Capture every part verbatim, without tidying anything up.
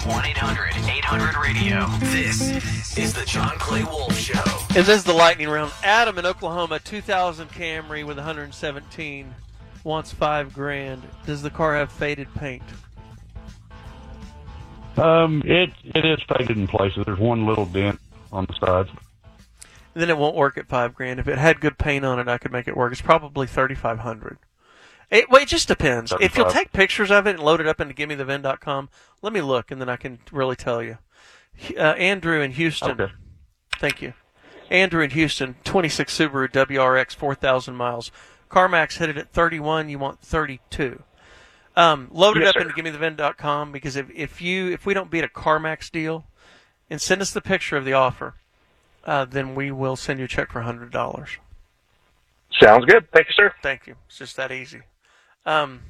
one eight hundred eight hundred radio. This is the John Clay Wolf Show. And this is the lightning round. Adam in Oklahoma, two thousand Camry with one hundred seventeen, wants five grand. Does the car have faded paint? Um, it it is faded in places. There's one little dent on the sides. And then it won't work at five grand. If it had good paint on it, I could make it work. It's probably thirty-five hundred. It, well, it just depends. thirty-five. If you'll take pictures of it and load it up into gimme the V I N dot com, let me look, and then I can really tell you. Uh, Andrew in Houston. Okay. Thank you. Andrew in Houston, twenty-six Subaru W R X, four thousand miles. CarMax hit it at thirty-one. You want thirty-two. Um, load it yes, up sir. into gimme the V I N dot com, because if, if you if we don't beat a CarMax deal, and send us the picture of the offer, uh, then we will send you a check for one hundred dollars. Sounds good. Thank you, sir. Thank you. It's just that easy. Um,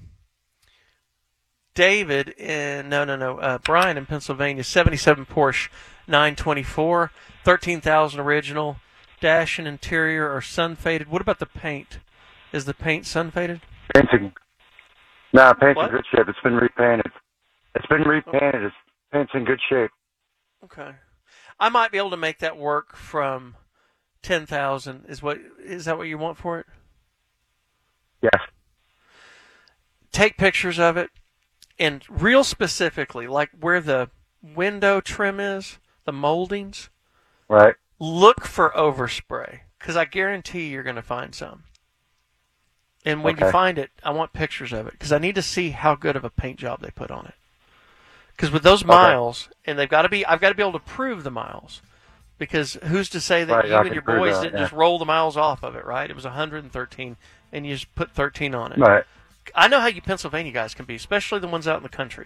David in, no, no, no, uh, Brian in Pennsylvania, seventy-seven Porsche nine twenty-four, thirteen thousand original, dash and interior are sun faded. What about the paint? Is the paint sun faded? Paint's in, nah, paint's What? in good shape. It's been repainted. It's been repainted. It's paint's in good shape. Okay. I might be able to make that work from ten thousand. Is what, is that what you want for it? Yes. Take pictures of it, and real specifically, like where the window trim is, the moldings, Right. look for overspray, because I guarantee you're going to find some. And when Okay. you find it, I want pictures of it, because I need to see how good of a paint job they put on it. Because with those Okay. miles, and they've got to be, I've got to be able to prove the miles, because who's to say that Right, you I and can your prove boys that, didn't yeah. just roll the miles off of it, right? It was one hundred thirteen, and you just put thirteen on it. Right. I know how you Pennsylvania guys can be, especially the ones out in the country.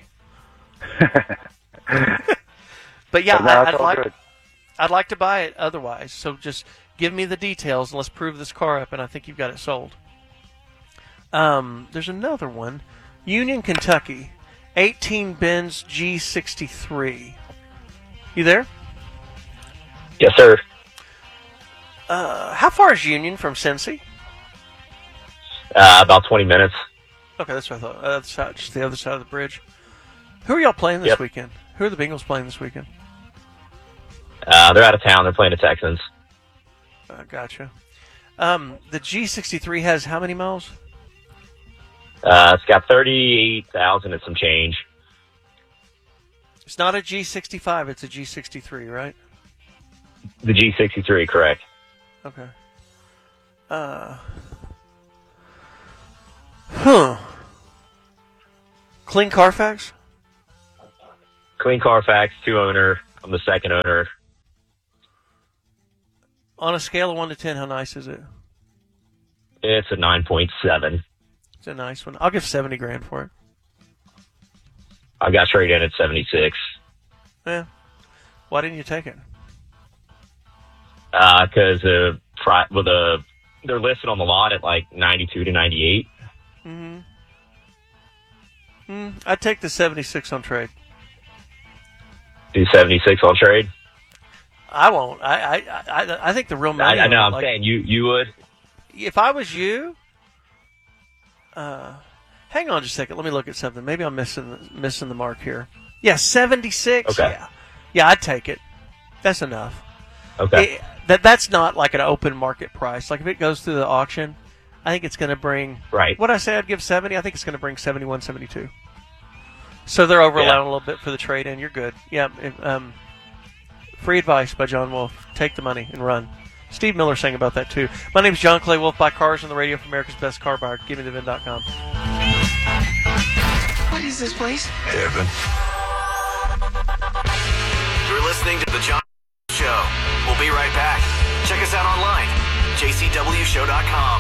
But yeah, But no, I, it's I'd all like good. I'd like to buy it otherwise. So just give me the details and let's prove this car up, and I think you've got it sold. Um, there's another one, Union, Kentucky, eighteen Benz G sixty-three. You there? Yes, sir. Uh, how far is Union from Cincy? Uh, about twenty minutes. Okay, that's what I thought. Uh, that's out- just the other side of the bridge. Who are y'all playing this Yep. weekend? Who are the Bengals playing this weekend? Uh, they're out of town. They're playing the Texans. Uh, gotcha. Um, the G sixty-three has how many miles? Uh, it's got thirty-eight thousand and some change. It's not a G sixty-five, it's a G sixty-three, right? The G sixty-three, correct. Okay. Uh, huh. Clean Carfax? Clean Carfax, two owner. I'm the second owner. On a scale of one to ten, how nice is it? It's a nine point seven. It's a nice one. I'll give seventy grand for it. I got trade in at seventy-six. Yeah. Why didn't you take it? Uh, cause, uh, pri- with a, they're listed on the lot at like ninety-two to ninety-eight. Mm-hmm. Mm, I'd take the seventy-six on trade. Do seventy-six on trade. I won't. I I I, I think the real money. I, I know. on it, I'm like, saying you, you would. if I was you, uh, hang on just a second. Let me look at something. Maybe I'm missing missing the mark here. Yeah, seventy-six. Okay. Yeah, yeah, I'd take it. That's enough. Okay. It, that that's not like an open market price. Like if it goes through the auction, I think it's going to bring. Right. What I say, I'd give seventy. I think it's going to bring seventy-one, seventy-two. So they're over allowing Yeah. a little bit for the trade in. You're good. Yeah. If, um, free advice by John Wolf. Take the money and run. Steve Miller sang about that too. My name is John Clay Wolf. Buy cars on the radio for America's Best Car Buyer. Give me the V I N dot com. What is this place? Heaven. You're listening to the John Show. We'll be right back. Check us out online, j c w show dot com.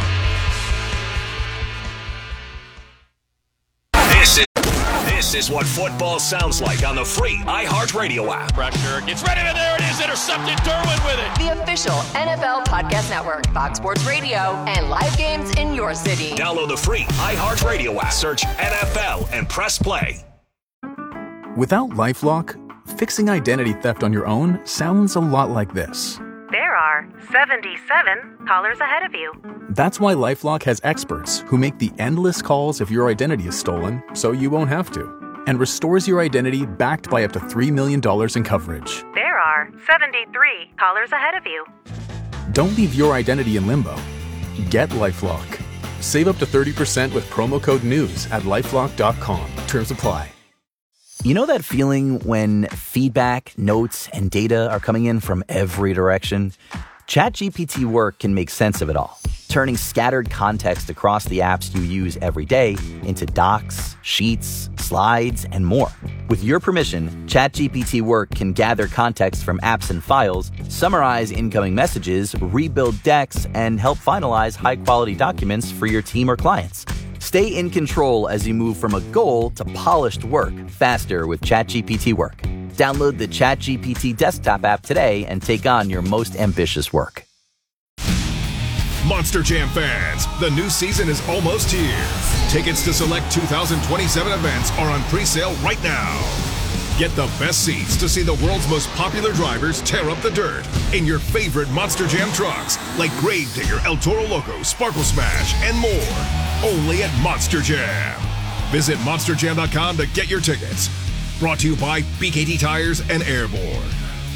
This is this is what football sounds like on the free iHeartRadio app. Pressure gets ready, and there it is, intercepted. Derwin with it. The official N F L Podcast Network, Fox Sports Radio, and live games in your city. Download the free iHeartRadio app. Search N F L and press play. Without LifeLock, fixing identity theft on your own sounds a lot like this. There are seventy-seven callers ahead of you. That's why LifeLock has experts who make the endless calls if your identity is stolen so you won't have to. and restores your identity backed by up to three million dollars in coverage. There are seventy-three callers ahead of you. Don't leave your identity in limbo. Get LifeLock. Save up to thirty percent with promo code NEWS at lifelock dot com. Terms apply. You know that feeling when feedback, notes, and data are coming in from every direction? ChatGPT Work can make sense of it all, turning scattered context across the apps you use every day into docs, sheets, slides, and more. With your permission, ChatGPT Work can gather context from apps and files, summarize incoming messages, rebuild decks, and help finalize high-quality documents for your team or clients. Stay in control as you move from a goal to polished work faster with ChatGPT Work. Download the ChatGPT desktop app today and take on your most ambitious work. Monster Jam fans, the new season is almost here. Tickets to select two thousand twenty-seven events are on pre-sale right now. Get the best seats to see the world's most popular drivers tear up the dirt in your favorite Monster Jam trucks like Gravedigger, El Toro Loco, Sparkle Smash, and more. Only at Monster Jam. Visit monster jam dot com to get your tickets. Brought to you by B K T Tires and Airborne.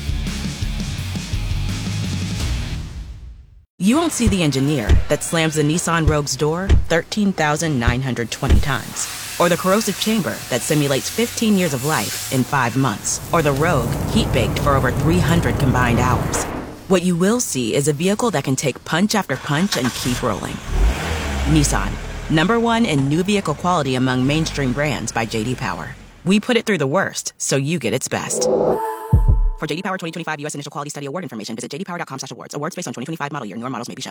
You won't see the engineer that slams the Nissan Rogue's door thirteen thousand nine hundred twenty times. Or the corrosive chamber that simulates fifteen years of life in five months. Or the Rogue heat-baked for over three hundred combined hours. What you will see is a vehicle that can take punch after punch and keep rolling. Nissan, number one in new vehicle quality among mainstream brands by J D Power. We put it through the worst, so you get its best. For J D Power twenty twenty-five U S Initial Quality Study Award information, visit j d power dot com slash awards. Awards based on twenty twenty-five model year. Newer models may be shown.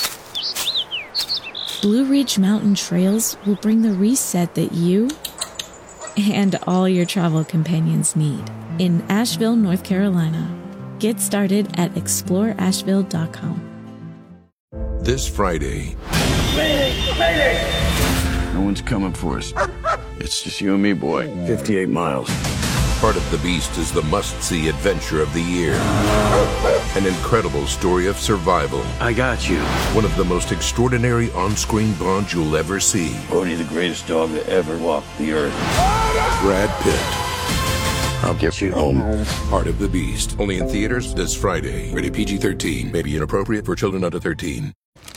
Blue Ridge Mountain Trails will bring the reset that you and all your travel companions need in Asheville, North Carolina. Get started at explore asheville dot com. This Friday... Mayday! Mayday! No one's coming for us. It's just you and me, boy. fifty-eight miles. Part of the Beast is the must-see adventure of the year. An incredible story of survival. I got you. One of the most extraordinary on-screen bonds you'll ever see. Bodhi, the greatest dog that ever walked the earth. Brad Pitt. I'll get you home. Part of the Beast. Only in theaters this Friday. Rated P G thirteen. May be inappropriate for children under thirteen.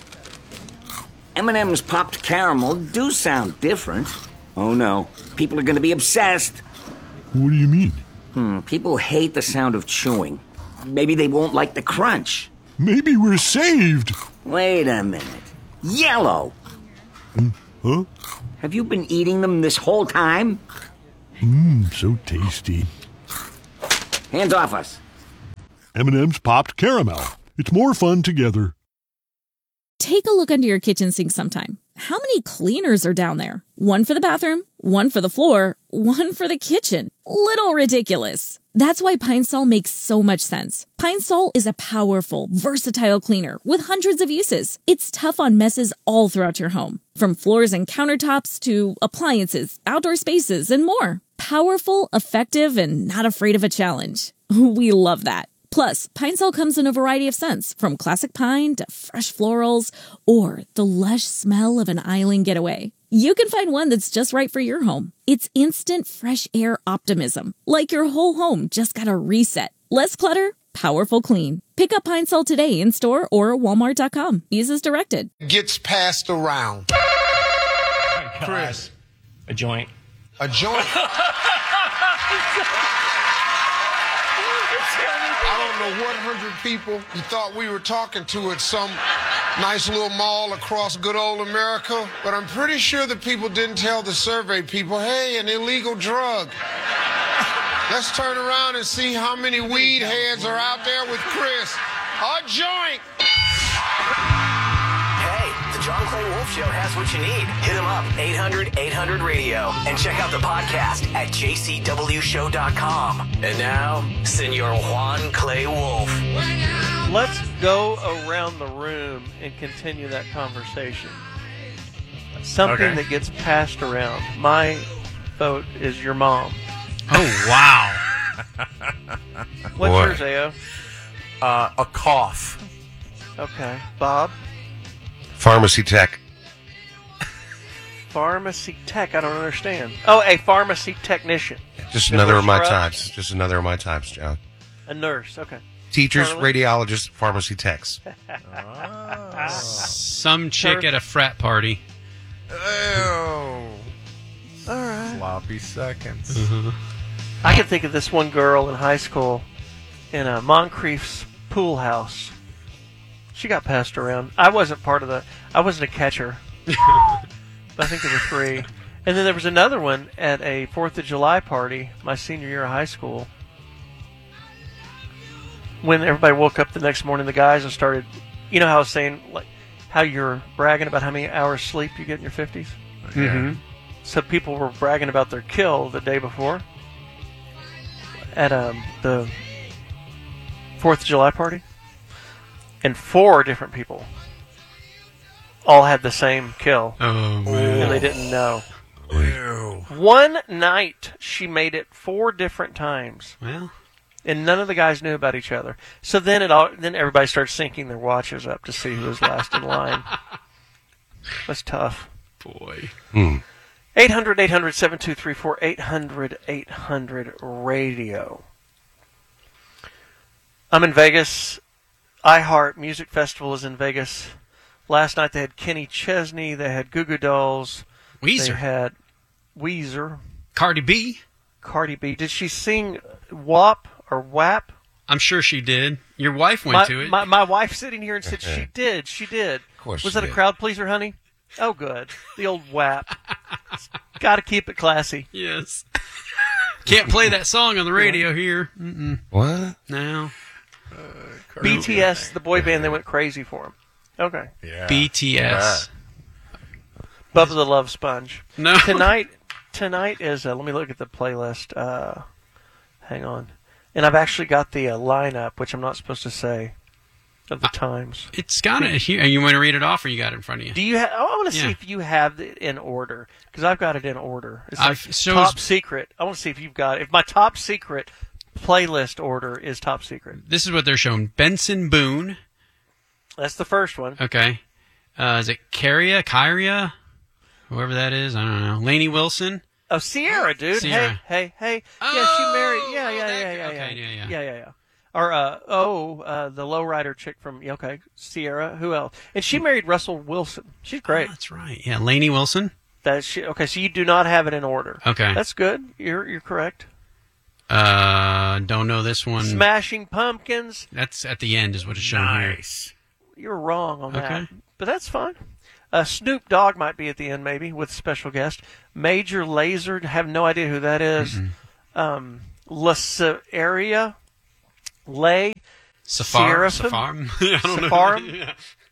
M and M's popped caramel do sound different. Oh no, people are going to be obsessed. What do you mean? Hmm, people hate the sound of chewing. Maybe they won't like the crunch. Maybe we're saved. Wait a minute. Yellow! Mm, huh? Have you been eating them this whole time? Mmm, so tasty. Hands off us. M and M's popped caramel. It's more fun together. Take a look under your kitchen sink sometime. How many cleaners are down there? One for the bathroom, one for the floor, one for the kitchen. Little ridiculous. That's why Pine Sol makes so much sense. Pine Sol is a powerful, versatile cleaner with hundreds of uses. It's tough on messes all throughout your home, from floors and countertops to appliances, outdoor spaces, and more. Powerful, effective, and not afraid of a challenge. We love that. Plus, Pine Sol comes in a variety of scents, from classic pine to fresh florals, or the lush smell of an island getaway. You can find one that's just right for your home. It's instant fresh air optimism, like your whole home just got a reset. Less clutter, powerful clean. Pick up Pine Sol today in store or walmart dot com. Use as directed. Gets passed around. Chris. A joint. A joint. I don't know what hundred people you thought we were talking to at some nice little mall across good old America, but I'm pretty sure the people didn't tell the survey people, hey, an illegal drug. Let's turn around and see how many weed heads are out there with Chris. A joint! Hey, the John Clay Wolf Show has what you need. Hit him up, eight hundred eight hundred radio. And check out the podcast at j c w show dot com. And now, Senor Juan Clay Wolf. Let's go around the room and continue that conversation. Something Okay. that gets passed around. My vote is your mom. Oh, wow. What's Boy. yours, A O? Uh, a cough. Okay. Bob? Pharmacy tech. pharmacy tech. I don't understand. Oh, a pharmacy technician. Just Good another for of my scrubs? types. Just another of my types, John. A nurse. Okay. Teachers, Charlie? radiologists, pharmacy techs. Some chick at a frat party. Oh. All right. Sloppy seconds. Mm-hmm. I can think of this one girl in high school in a Moncrief's pool house. She got passed around. I wasn't part of the. I wasn't a catcher. But I think there were three. And then there was another one at a Fourth of July party, my senior year of high school. When everybody woke up the next morning, the guys and started, you know how I was saying, like, how you're bragging about how many hours sleep you get in your fifties? Mm-hmm. So people were bragging about their kill the day before at um, the Fourth of July party. And four different people all had the same kill. Oh, man. And they didn't know. Ew. One night, she made it four different times. Well, and none of the guys knew about each other. So then it all, then everybody started syncing their watches up to see who was last in line. That's tough. Boy. Hmm. eight hundred, eight hundred, seven two three four, eight hundred, eight hundred radio. I'm in Vegas. iHeart Music Festival is in Vegas. Last night they had Kenny Chesney, they had Goo Goo Dolls, Weezer. they had Weezer, Cardi B. Cardi B. Did she sing W A P or W A P? I'm sure she did. Your wife went my, to it. My, my wife sitting here and said she did. She did. Of course Was she that a did. crowd pleaser, honey? Oh, good. The old W A P. Got to keep it classy. Yes. Can't play that song on the radio here. Mm-mm. What? No. B T S, the boy band, they went crazy for him. Okay. Yeah. B T S. Bubba the Love Sponge. No. Tonight, tonight is, uh, let me look at the playlist. Uh, hang on. And I've actually got the uh, lineup, which I'm not supposed to say, of the times. It's got it here. You want to read it off, or you got it in front of you? Do you have? Oh, I want to see Yeah. if you have it in order, because I've got it in order. It's I've- like so top is- secret. I want to see if you've got it. If my top secret playlist order is top secret. This is what they're showing. Benson Boone. That's the first one. Okay. Uh, is it Kyria? Kyria? Whoever that is. I don't know. Lainey Wilson. Oh, Sierra, dude. Sierra. Hey, hey, hey. Yeah, she married. Yeah, yeah, yeah, yeah, okay, yeah, yeah, yeah. yeah, yeah, yeah. Or uh, oh, uh, the lowrider chick from yeah, okay, Sierra. Who else? And she married Russell Wilson. She's great. Oh, that's right. Yeah, Lainey Wilson. That's she, okay. So you do not have it in order. Okay. That's good. You're you're correct. Uh, don't know this one. Smashing Pumpkins. That's at the end, is what it's showing Nice. You're wrong on that, Okay. but that's fine. Uh, Snoop Dogg might be at the end, maybe with special guest. Major Lazer. Have no idea who that is. Mm-hmm. Um, La Area. Lay. here. Safar. Seraphim? Safar. I don't know. Sepharim? Yeah.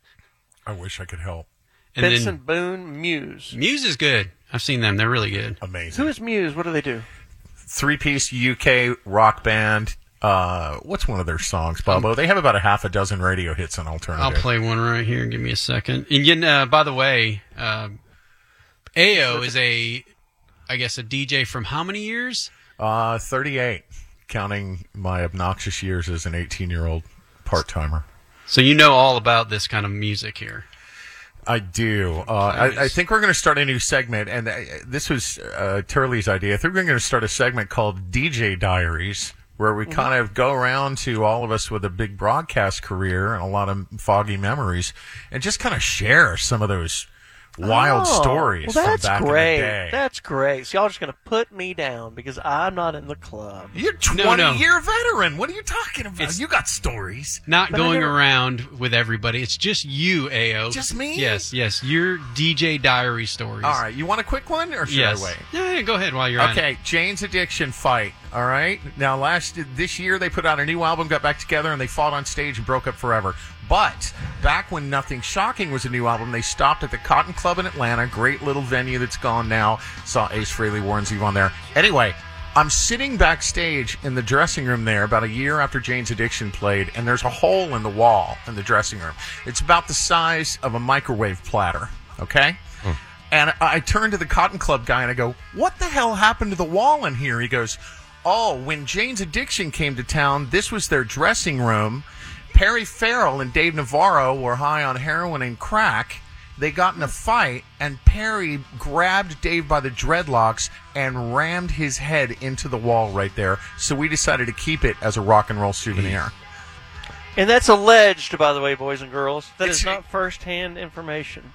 I wish I could help. And Benson then Boone, Muse. Muse is good. I've seen them. They're really good. Amazing. Who is Muse? What do they do? Three-piece U K rock band. Uh, what's one of their songs, Bobo? They have about a half a dozen radio hits on alternative. I'll play one right here. Give me a second. And you know, uh, by the way, uh, A O is a, I guess, a D J from how many years? Uh, thirty-eight, counting my obnoxious years as an eighteen-year-old part-timer. So you know all about this kind of music here. I do. Uh, I, I think we're going to start a new segment, and uh, this was uh, Turley's idea. I think we're going to start a segment called D J Diaries, where we kind of go around to all of us with a big broadcast career and a lot of foggy memories, and just kind of share some of those wild Oh, stories well, that's from back great. in the day. That's great. So y'all are just going to put me down because I'm not in the club. You're No, no. twenty-year veteran. What are you talking about? It's- you got stories. Not But I going never- around with everybody. It's just you, A O. Just me? Yes, yes. Your D J diary stories. All right, you want a quick one, or should Yes. I wait? Yeah, yeah, go ahead while you're at it. Okay, Jane's Addiction fight. All right. Now, last this year they put out a new album, got back together, and they fought on stage and broke up forever. But back when Nothing Shocking was a new album, they stopped at the Cotton Club in Atlanta. Great little venue that's gone now. Saw Ace Frehley, Warren Zevon on there. Anyway, I'm sitting backstage in the dressing room there about a year after Jane's Addiction played, and there's a hole in the wall in the dressing room. It's about the size of a microwave platter. Okay. And I turn to the Cotton Club guy and I go, "What the hell happened to the wall in here?" He goes, "Oh, when Jane's Addiction came to town, this was their dressing room. Perry Farrell and Dave Navarro were high on heroin and crack, They got in a fight, and Perry grabbed Dave by the dreadlocks and rammed his head into the wall right there. So we decided to keep it as a rock and roll souvenir. And that's alleged, by the way, boys and girls. That is not first-hand information.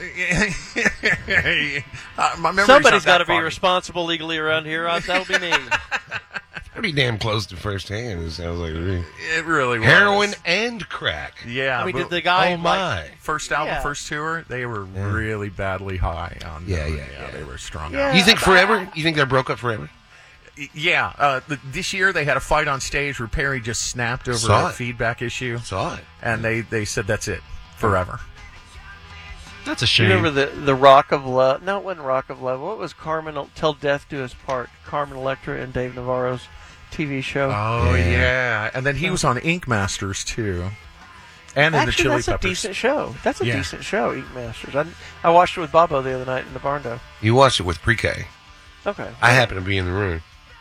uh, Somebody's got to be responsible legally around here. That'll be me. Pretty damn close to first-hand, it sounds like. It really was. Heroin and crack. Yeah. I mean, but- did the guy... Oh, my. Like, First album, Yeah. first tour, they were really badly high on. Yeah, uh, yeah, yeah. They were strung Yeah. out. You think forever? You think they broke up forever? Yeah. Uh, the, this year they had a fight on stage where Perry just snapped over Saw a it. feedback issue. Saw it. And they, they said that's it forever. That's a You shame. remember the the Rock of Love? No, it wasn't Rock of Love. What was Carmen? Till Death Do Us Part. Carmen Electra and Dave Navarro's T V show. Oh yeah. And then he was on Ink Masters too, and in Actually, the Chili that's Peppers. a decent show. That's a Yeah. decent show, Ink Masters. I, I watched it with Bobo the other night in the Barndo. You watched it with pre-K. Okay. I happened to be in the room.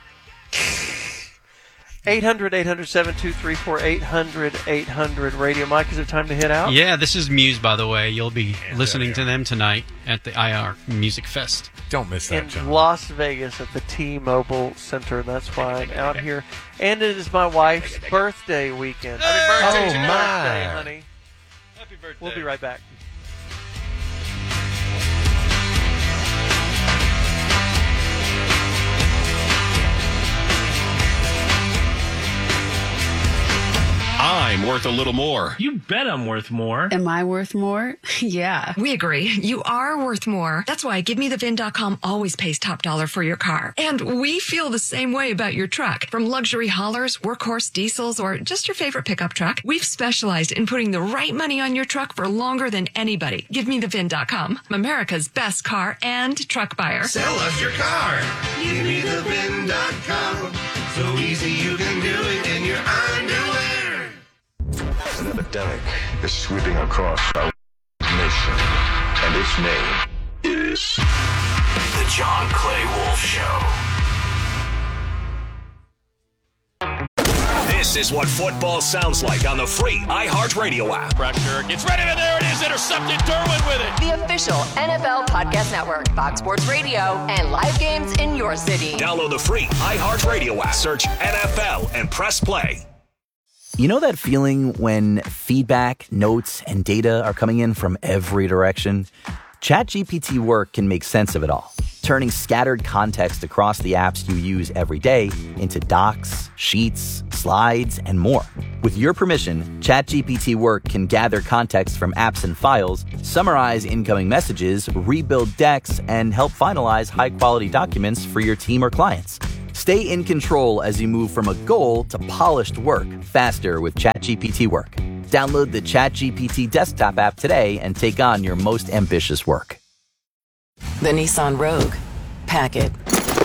eight hundred, eight hundred, seven two three four, eight hundred, eight hundred radio. Mike, is it time to hit out? Yeah, this is Muse, by the way. You'll be listening to them tonight at the I R Music Fest. Don't miss In Las Vegas at the T-Mobile Center. That's why I'm out here. And it is my wife's birthday weekend. Happy birthday, oh, Jen. my. honey. Happy birthday. We'll be right back. I'm worth a little more. You bet I'm worth more. Am I worth more? Yeah. We agree. You are worth more. That's why Give Me The V I N dot com always pays top dollar for your car. And we feel the same way about your truck. From luxury haulers, workhorse diesels, or just your favorite pickup truck, we've specialized in putting the right money on your truck for longer than anybody. Give Me The V I N dot com, America's best car and truck buyer. Sell us your car. Give me the V I N dot com. So easy you can do it in your underwear. An epidemic is sweeping across our nation, and its name is The John Clay Wolf Show. This is what football sounds like on the free iHeartRadio app. Pressure gets ready, and there it is. Intercepted. Derwin with it. The official N F L Podcast Network, Fox Sports Radio, and live games in your city. Download the free iHeartRadio app. Search N F L and press play. You know that feeling when feedback, notes, and data are coming in from every direction? ChatGPT Work can make sense of it all, turning scattered context across the apps you use every day into docs, sheets, slides, and more. With your permission, ChatGPT Work can gather context from apps and files, summarize incoming messages, rebuild decks, and help finalize high-quality documents for your team or clients. Stay in control as you move from a goal to polished work faster with ChatGPT Work. Download the ChatGPT desktop app today and take on your most ambitious work. The Nissan Rogue. Pack it.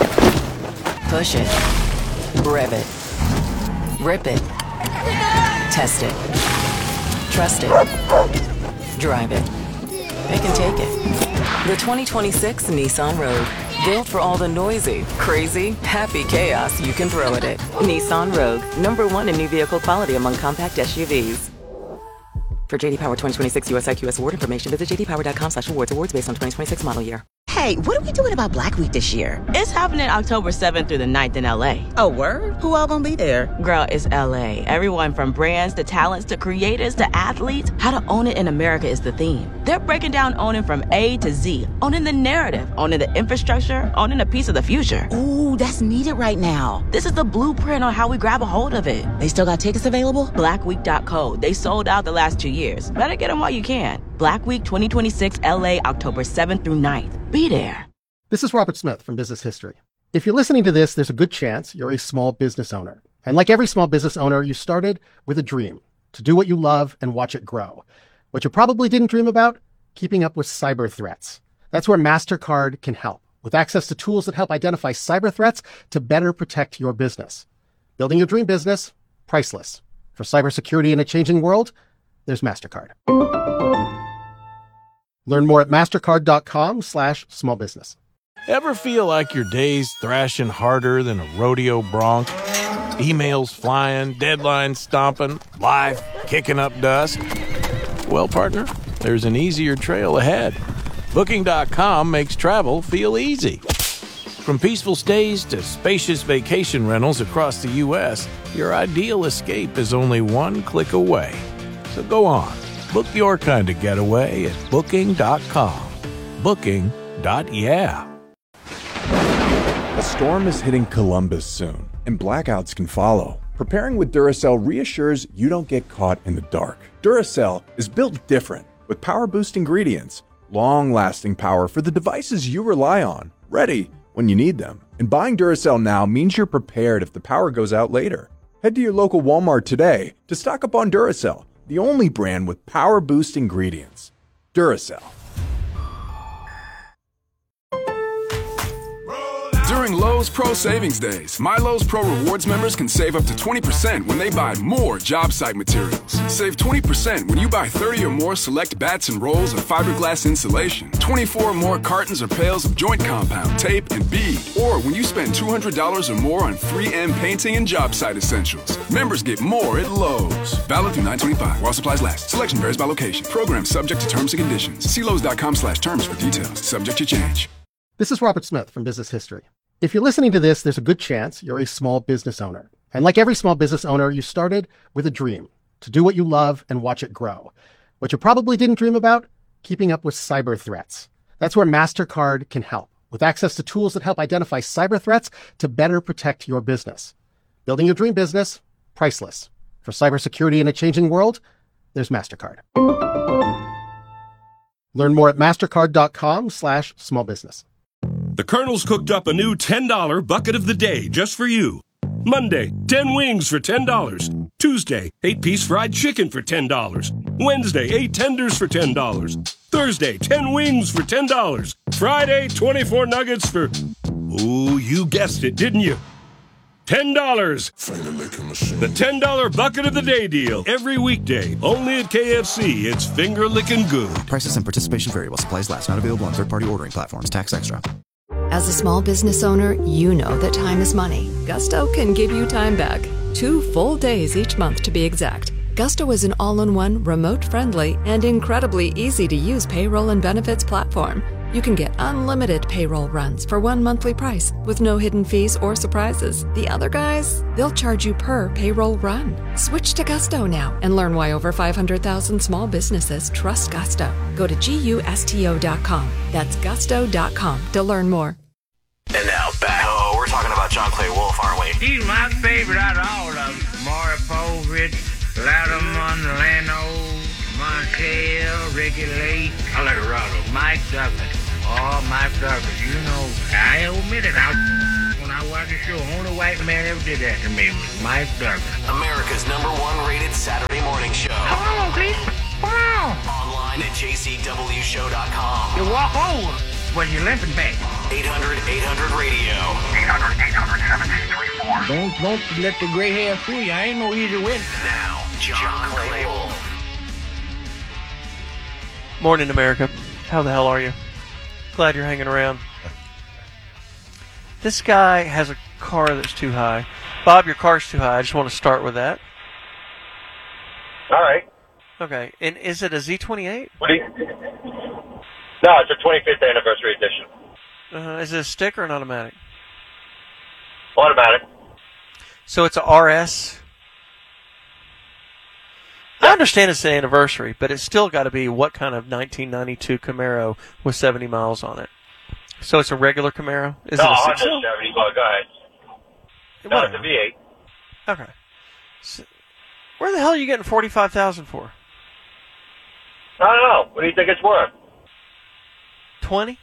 Push it. Rev it. Rip it. Test it. Trust it. Drive it. It can take it. The twenty twenty-six Nissan Rogue. Built for all the noisy, crazy, happy chaos you can throw at it. Nissan Rogue. Number one in new vehicle quality among compact S U Vs. For J D Power twenty twenty-six U S I Q S award information, visit j d power dot com slash awards. Awards based on twenty twenty-six model year. Hey, what are we doing about Black Week this year? It's happening October seventh through the ninth in L A. Oh, word? Who all gonna be there? Girl, it's L A. Everyone from brands to talents to creators to athletes. How to own it in America is the theme. They're breaking down owning from A to Z. Owning the narrative, owning the infrastructure, owning a piece of the future. Ooh, that's needed right now. This is the blueprint on how we grab a hold of it. They still got tickets available? black week dot co. They sold out the last two years. Better get them while you can. Black Week twenty twenty-six L A, October seventh through ninth. Be there. This is Robert Smith from Business History. If you're listening to this, there's a good chance you're a small business owner. And like every small business owner, you started with a dream to do what you love and watch it grow. What you probably didn't dream about, keeping up with cyber threats. That's where MasterCard can help, with access to tools that help identify cyber threats to better protect your business. Building your dream business, priceless. For cybersecurity in a changing world, there's MasterCard. Learn more at mastercard.com slash small business. Ever feel like your day's thrashing harder than a rodeo bronc? Emails flying, deadlines stomping, life kicking up dust? Well, partner, there's an easier trail ahead. Booking dot com makes travel feel easy. From peaceful stays to spacious vacation rentals across the U S, your ideal escape is only one click away. So go on, book your kind of getaway at Booking dot com. Booking. Yeah. A storm is hitting Columbus soon, and blackouts can follow. Preparing with Duracell reassures you don't get caught in the dark. Duracell is built different, with power-boost ingredients, long-lasting power for the devices you rely on, ready when you need them. And buying Duracell now means you're prepared if the power goes out later. Head to your local Walmart today to stock up on Duracell, the only brand with power-boost ingredients. Duracell. During Lowe's Pro Savings Days, My Lowe's Pro Rewards members can save up to twenty percent when they buy more job site materials. Save twenty percent when you buy thirty or more select bats and rolls of fiberglass insulation, twenty-four or more cartons or pails of joint compound, tape, and bead, or when you spend two hundred dollars or more on three M painting and job site essentials. Members get more at Lowe's. Valid through nine twenty-five while supplies last. Selection varies by location. Program subject to terms and conditions. See Lowe's dot com slash terms for details. Subject to change. This is Robert Smith from Business History. If you're listening to this, there's a good chance you're a small business owner. And like every small business owner, you started with a dream to do what you love and watch it grow. What you probably didn't dream about, keeping up with cyber threats. That's where MasterCard can help, with access to tools that help identify cyber threats to better protect your business. Building your dream business, priceless. For cybersecurity in a changing world, there's MasterCard. Learn more at mastercard.com slash small business. The Colonel's cooked up a new ten dollar bucket of the day just for you. Monday, ten wings for ten dollars. Tuesday, eight piece fried chicken for ten dollars. Wednesday, eight tenders for ten dollars. Thursday, ten wings for ten dollars. Friday, twenty-four nuggets for... Ooh, you guessed it, didn't you? ten dollars. The ten dollar bucket of the day deal. Every weekday. Only at K F C. It's finger licking good. Prices and participation vary while supplies last. Not available on third-party ordering platforms. Tax extra. As a small business owner, you know that time is money. Gusto can give you time back. Two full days each month to be exact. Gusto is an all-in-one, remote-friendly, and incredibly easy-to-use payroll and benefits platform. You can get unlimited payroll runs for one monthly price with no hidden fees or surprises. The other guys, they'll charge you per payroll run. Switch to Gusto now and learn why over five hundred thousand small businesses trust Gusto. Go to gusto dot com. That's gusto dot com to learn more. And now back. Oh, we're talking about John Clay Wolf, aren't we? He's my favorite out of all of them. Maury Povich, Lattimore, Leno, Montiel, Ricky Lake, Colorado, Mike Douglas. Oh, Mike Douglas, you know, I admit it. I, when I watched the show, only white man ever did that to me was Mike Douglas. America's number one rated Saturday morning show. Come on, please. Come on. Online at j c w show dot com. You walk over when you're limping back. eight hundred eight hundred radio. eight hundred eight hundred seven two three four. Don't, don't let the gray hair fool you. I ain't no easy win. Now, John, John Clay Wolf. Morning, America. How the hell are you? Glad you're hanging around. This guy has a car that's too high. Bob, your car's too high. I just want to start with that. All right. Okay. And is it a Z twenty-eight? What do you... No, it's a twenty-fifth anniversary edition. Uh, is it a stick or an automatic? Automatic. So it's a R S? I understand it's an anniversary, but it's still got to be what kind of nineteen ninety-two Camaro with seventy miles on it? So it's a regular Camaro? Is no, it a one seventy, but go ahead. No, Whatever. it's a V eight. Okay. So where the hell are you getting forty-five thousand dollars for? I don't know. What do you think it's worth? twenty?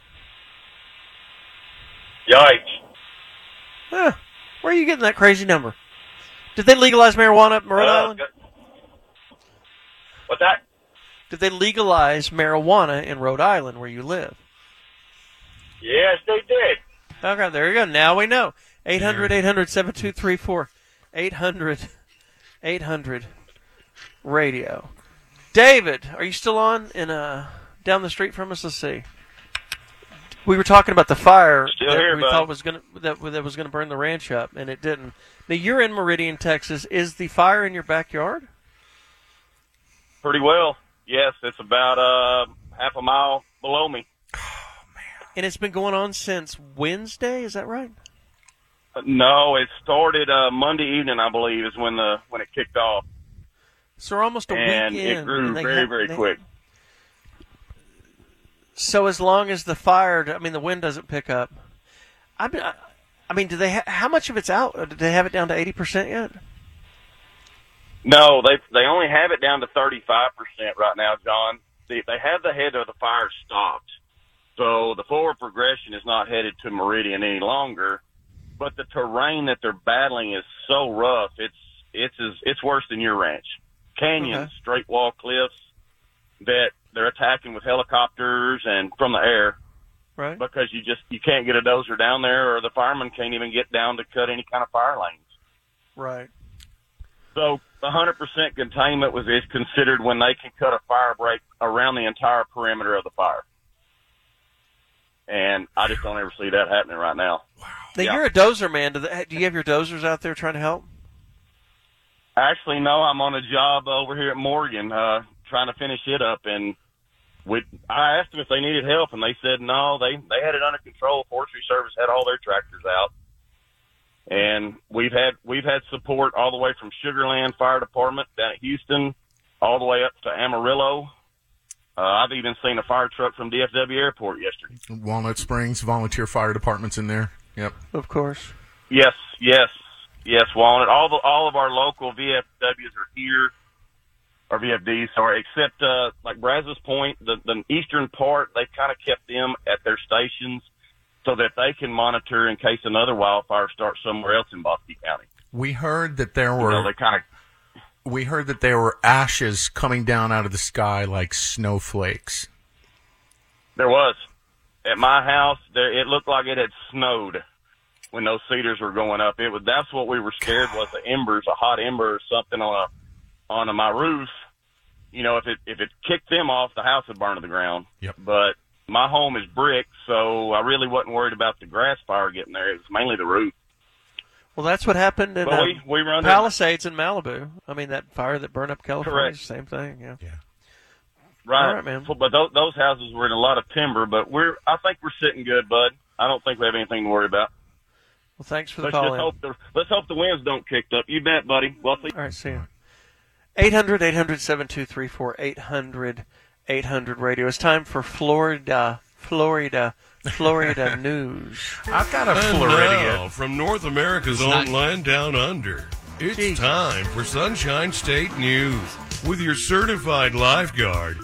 Yikes. Huh. Where are you getting that crazy number? Did they legalize marijuana up in Rhode Uh, Island? What's that? Did they legalize marijuana in Rhode Island where you live? Yes, they did. Okay, there you go. Now we know. eight hundred eight hundred seven two three four. eight hundred eight hundred radio. David, are you still on in uh down the street from us? Let's see. We were talking about the fire Still that here, we bud. thought was gonna that, that was gonna burn the ranch up, and it didn't. Now you're in Meridian, Texas. Is the fire in your backyard? Pretty well. Yes, it's about uh, half a mile below me. And it's been going on since Wednesday, is that right? No, it started uh, Monday evening, I believe, is when the when it kicked off. So we're almost a and week in. And it grew and they very, have, very they, quick. So as long as the fire, I mean, the wind doesn't pick up. I mean, I, I mean, do they? Ha- how much of it's out? Did they have it down to eighty percent yet? No, they they only have it down to thirty-five percent right now, John. They, they have the head of the fire stopped. So the forward progression is not headed to Meridian any longer. But the terrain that they're battling is so rough. It's it's it's worse than your ranch. Canyons, okay. Straight wall cliffs that they're attacking with helicopters and from the air. Right. Because you just you can't get a dozer down there, or the firemen can't even get down to cut any kind of fire lanes. Right. So one hundred percent containment was is considered when they can cut a fire break around the entire perimeter of the fire. And I just don't ever see that happening right now. Wow. Now, yeah. You're a dozer man. Do, they, do you have your dozers out there trying to help? Actually, no. I'm on a job over here at Morgan uh, trying to finish it up. And we, I asked them if they needed help, and they said no. They, they had it under control. Forestry Service had all their tractors out. And we've had we've had support all the way from Sugar Land Fire Department down at Houston, all the way up to Amarillo. Uh, I've even seen a fire truck from D F W Airport yesterday. Walnut Springs volunteer fire departments in there. Yep, of course. Yes, yes, yes. Walnut. All the all of our local V F Ws are here, or V F Ds, sorry, except uh, like Brazos Point, the the eastern part. They've kind of kept them at their stations, so that they can monitor in case another wildfire starts somewhere else in Bosque County. We heard that there were. You know, they kind of. We heard that there were ashes coming down out of the sky like snowflakes. There was. At my house, there it looked like it had snowed when those cedars were going up. It was. That's what we were scared was the embers, a hot ember or something on a on a, my roof. You know, if it if it kicked them off, the house would burn to the ground. Yep. But my home is brick, so I really wasn't worried about the grass fire getting there. It was mainly the roof. Well, that's what happened in well, um, we, we run Palisades in Malibu. I mean, that fire that burned up California, Correct. Same thing. Yeah. Yeah. Right. All right, man. But those, those houses were in a lot of timber, but we're I think we're sitting good, bud. I don't think we have anything to worry about. Well, thanks for the let's call. Just in. hope the, let's hope the winds don't kick up. You bet, buddy. Well, see. All right, see you. eight hundred, eight hundred, seven two three four, eight hundred, eight hundred radio. It's time for Florida, Florida, Florida news. I've got a Floridian. From North America's own not... land down under. It's Jeez. time for Sunshine State News with your certified lifeguard,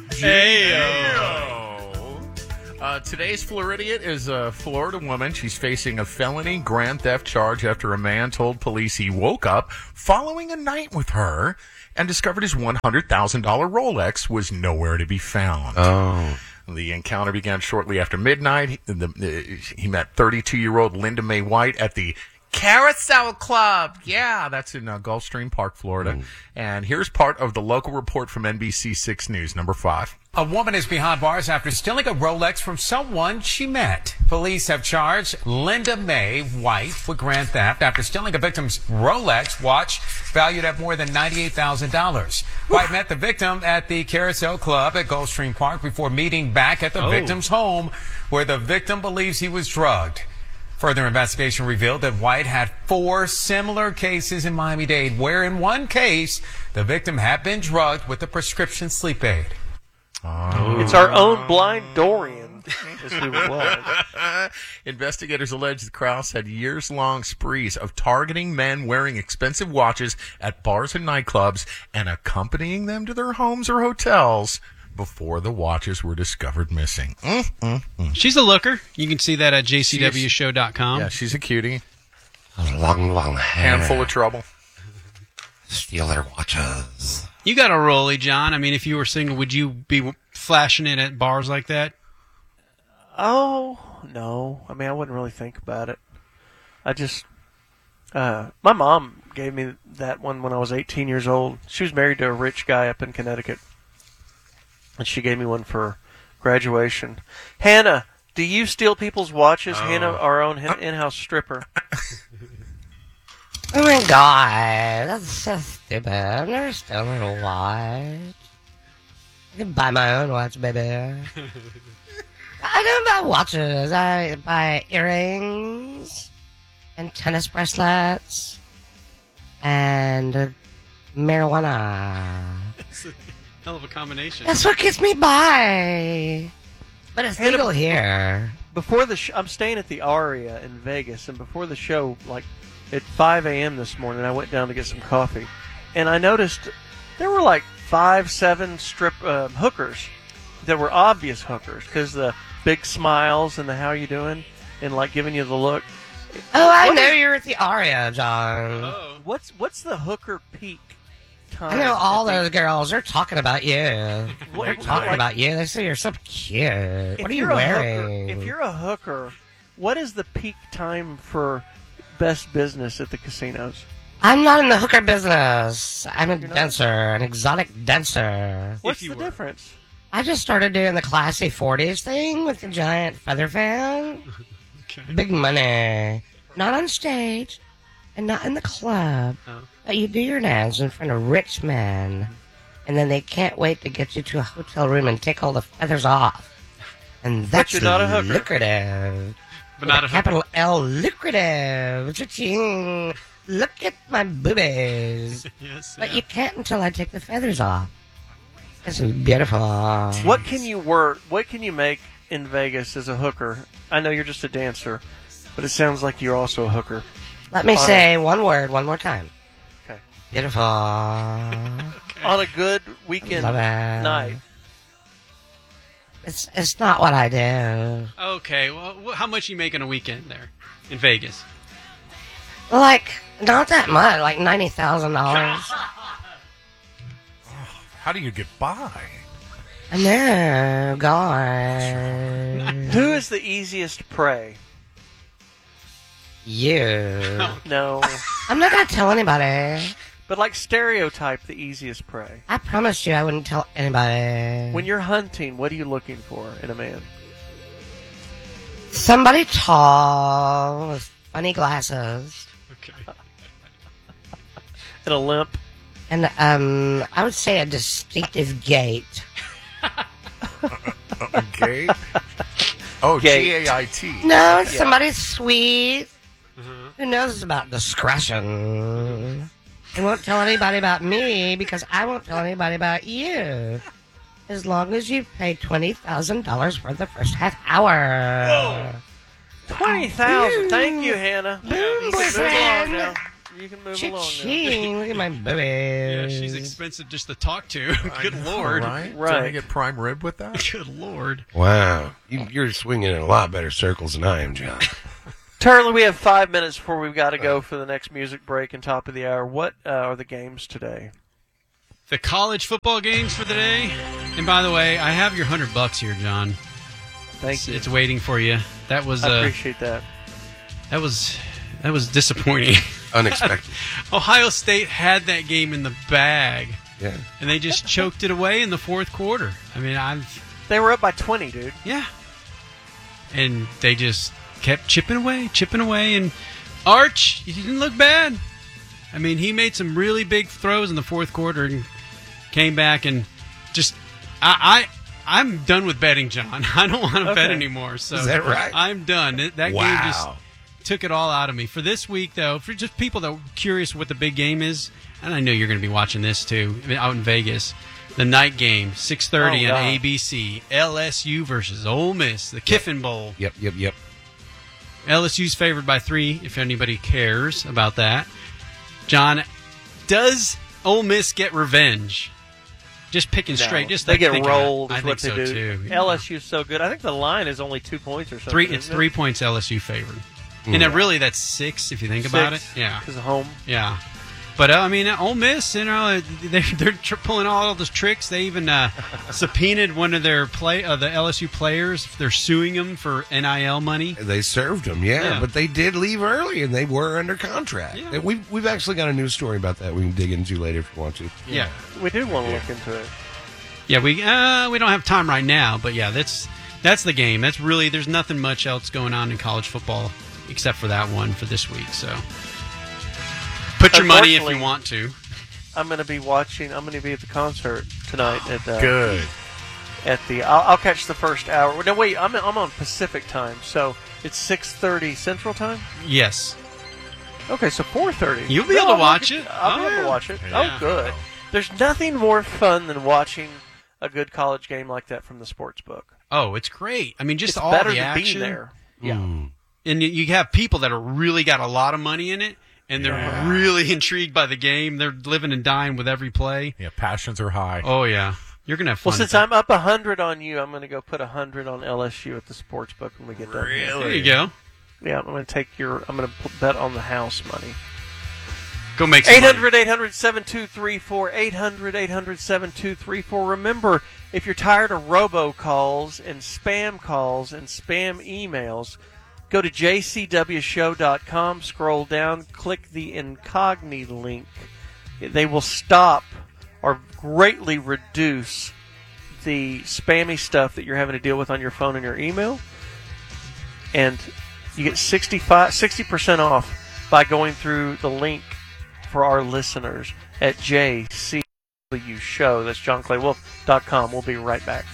J-O. Uh, today's Floridian is a Florida woman. She's facing a felony grand theft charge after a man told police he woke up following a night with her and discovered his one hundred thousand dollars Rolex was nowhere to be found. Oh. The encounter began shortly after midnight. He, the, he met thirty-two-year-old Linda Mae White at the Carousel Club. Yeah, that's in uh, Gulfstream Park, Florida. Mm. And here's part of the local report from N B C six News, number five. A woman is behind bars after stealing a Rolex from someone she met. Police have charged Linda Mae White with grand theft after stealing a victim's Rolex watch valued at more than ninety-eight thousand dollars. White met the victim at the Carousel Club at Gulfstream Park before meeting back at the oh. victim's home, where the victim believes he was drugged. Further investigation revealed that White had four similar cases in Miami-Dade, where in one case, the victim had been drugged with a prescription sleep aid. Oh. It's our own blind Dorian, is who it was. Investigators allege that Krause had years-long sprees of targeting men wearing expensive watches at bars and nightclubs and accompanying them to their homes or hotels before the watches were discovered missing. Mm, mm, mm. She's a looker. You can see that at j c w show dot com. Yeah, she's a cutie. Long, long hair. Handful of trouble. Steal their watches. You got a Rollie, John. I mean, if you were single, would you be flashing it at bars like that? Oh, no. I mean, I wouldn't really think about it. I just... Uh, my mom gave me that one when I was eighteen years old. She was married to a rich guy up in Connecticut. And she gave me one for graduation. Hannah, do you steal people's watches? Oh. Hannah, our own in-house stripper. Oh my God, that's so stupid. I've never stolen a watch. I can buy my own watch, baby. I don't buy watches. I buy earrings and tennis bracelets and uh, marijuana. It's a hell of a combination. That's what gets me by. But it's Hannah, legal here. Before the sh- I'm staying at the Aria in Vegas, and before the show, like at five a.m. this morning, I went down to get some coffee, and I noticed there were like five, seven strip uh, hookers that were obvious hookers because the big smiles and the how you doing and like giving you the look. Oh, I What know is- you're at the Aria, John. Oh. What's what's the hooker peak time? I know all at the- those girls. They're talking about you. They're What- talking like- about you. They say you're so cute. If What are you you're a wearing? hooker- if you're a hooker, what is the peak time for best business at the casinos? I'm not in the hooker business. I'm a dancer, an exotic dancer. What's the difference? I just started doing the classy forties thing with the giant feather fan. Big money. Not on stage and not in the club. Oh. But you do your dance in front of rich men. And then they can't wait to get you to a hotel room and take all the feathers off. And that's you're not a hooker. lucrative. But With not a a capital L, lucrative. Cha-ching. Look at my boobies. Yes, But yeah. you can't until I take the feathers off. It's beautiful. What can you work? What can you make in Vegas as a hooker? I know you're just a dancer, but it sounds like you're also a hooker. Let me On say a- one word one more time. Okay. Beautiful. On a good weekend Love it. night. It's it's not what I do. Okay, well, wh- how much you make on a weekend there in Vegas? Like not that much. Like ninety thousand dollars. How do you get by? I know, God. Who is the easiest prey? You. No. I'm not gonna tell anybody. But like stereotype the easiest prey. I promised you I wouldn't tell anybody. When you're hunting, what are you looking for in a man? Somebody tall with funny glasses. Okay. And a limp. And um, I would say a distinctive gait. A gate? Oh, G Gate. A I T. No, it's somebody sweet who knows about discretion. And won't tell anybody about me because I won't tell anybody about you. As long as you pay twenty thousand dollars for the first half hour. Twenty thousand. Thank you, Hannah. Boom, You can move boyfriend. along now. You can move along now. Cha-ching. Look at my boobies. Yeah, she's expensive just to talk to. Good lord. Right? Right. Trying to get prime rib with that? Good lord. Wow. You, you're swinging in a lot better circles than I am, John. Turley, we have five minutes before we've got to go for the next music break and top of the hour. What uh, are the games today? The college football games for the day. And by the way, I have your hundred bucks here, John. Thank it's, you. It's waiting for you. That was. I Uh, appreciate that. that was. That was disappointing. Unexpected. Ohio State had that game in the bag. Yeah. And they just choked it away in the fourth quarter. I mean, I've. They were up by twenty, dude. Yeah. And they just kept chipping away, chipping away, and Arch, he didn't look bad. I mean, he made some really big throws in the fourth quarter and came back and just I, I I'm done with betting, John. I don't want to Okay. bet anymore. So Is that right? I'm done. It- That game just Wow. took it all out of me. For this week, though, for just people that are curious what the big game is, and I know you're going to be watching this too, out in Vegas. The night game, six thirty Oh, on God. A B C. L S U versus Ole Miss, the Kiffin Bowl. Yep, yep, yep. L S U's favored by three, if anybody cares about that. John, does Ole Miss get revenge? Just picking No. straight. Just they like get thinking- rolled. I is think what they so do. too. L S U's so good. I think the line is only two points or something. Three. It's isn't it? three points L S U favored, Mm. and then really that's six if you think about it. Six, Yeah, 'cause of home. Yeah, but uh, I mean, Ole Miss, you know, they're they're tr- pulling all those tricks. They even uh, subpoenaed one of their play uh, the L S U players. They're suing them for N I L money. They served them, yeah, Yeah. but they did leave early, and they were under contract. Yeah. And we've we've actually got a news story about that we can dig into later if you want to. Yeah, We do want to look into it. yeah. We uh, we don't have time right now, but yeah, that's that's the game. That's really there's nothing much else going on in college football except for that one for this week. So put your money if you Unfortunately, want to. I'm going to be watching. I'm going to be at the concert tonight at uh, Good. at the. I'll, I'll catch the first hour. No, wait, I'm I'm on Pacific time, so it's six thirty Central time. Yes. Okay, so four thirty. You'll be No, able to I'll watch look it. at- I'll Oh, be able yeah. to watch it. Yeah. Oh, good. There's nothing more fun than watching a good college game like that from the sports book. Oh, it's great. I mean, just It's all better the than being action. there. Yeah. And you- you have people that are really got a lot of money in it, and they're Yeah. really intrigued by the game. They're living and dying with every play. Yeah, passions are high. Oh, yeah. You're going to have fun. Well, since I'm up one hundred on you, I'm going to go put one hundred on L S U at the sports book when we get done. Here. There you go. Yeah, I'm going to take your. I'm going to bet on the house money. Go make some eight money. hundred, eight hundred, seven two three four, eight hundred, eight hundred, seven two three four. Remember, if you're tired of robocalls and spam calls and spam emails, go to j c w show dot com, scroll down, click the incognito link. They will stop or greatly reduce the spammy stuff that you're having to deal with on your phone and your email. And you get sixty-five, sixty percent off by going through the link for our listeners at J C W Show. That's john clay wolf dot com. We'll be right back.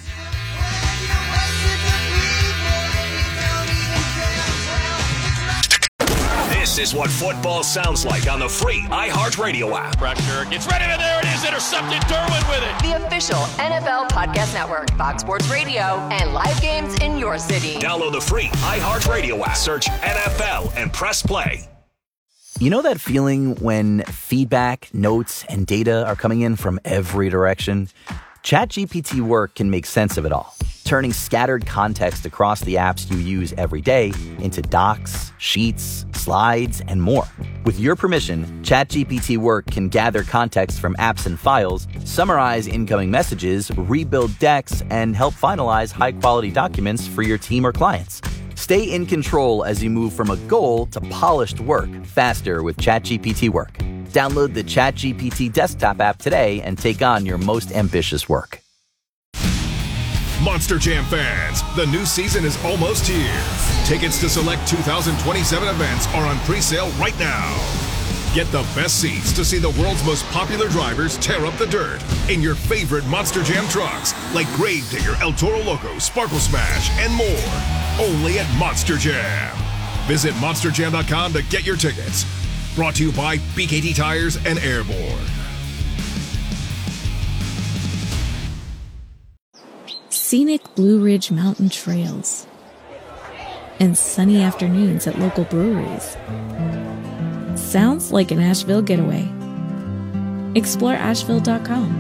This is what football sounds like on the free iHeartRadio app. Pressure gets ready, and there it is, intercepted. Derwin with it. The official N F L Podcast Network, Fox Sports Radio, and live games in your city. Download the free iHeartRadio app. Search N F L and press play. You know that feeling when feedback, notes, and data are coming in from every direction? ChatGPT Work can make sense of it all, turning scattered context across the apps you use every day into docs, sheets, slides, and more. With your permission, ChatGPT Work can gather context from apps and files, summarize incoming messages, rebuild decks, and help finalize high-quality documents for your team or clients. Stay in control as you move from a goal to polished work faster with ChatGPT Work. Download the ChatGPT desktop app today and take on your most ambitious work. Monster Jam fans, the new season is almost here. Tickets to select two thousand twenty-seven events are on pre-sale right now. Get the best seats to see the world's most popular drivers tear up the dirt in your favorite Monster Jam trucks like Gravedigger, El Toro Loco, Sparkle Smash, and more. Only at Monster Jam. Visit monster jam dot com to get your tickets. Brought to you by B K T Tires and Airborne. Scenic Blue Ridge Mountain trails and sunny afternoons at local breweries. Sounds like an Asheville getaway. Explore asheville dot com.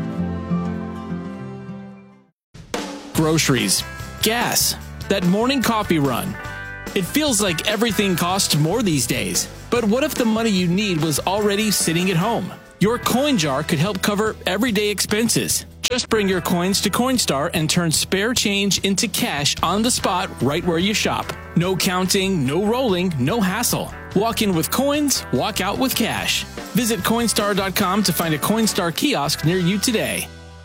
Groceries, gas, that morning coffee run. It feels like everything costs more these days. But what if the money you need was already sitting at home? Your coin jar could help cover everyday expenses. Just bring your coins to Coinstar and turn spare change into cash on the spot right where you shop. No counting, no rolling, no hassle. Walk in with coins, walk out with cash. Visit Coinstar dot com to find a Coinstar kiosk near you today.